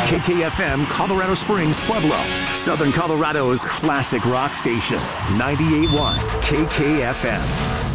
KKFM Colorado Springs, Pueblo, Southern Colorado's classic rock station, 98.1 KKFM.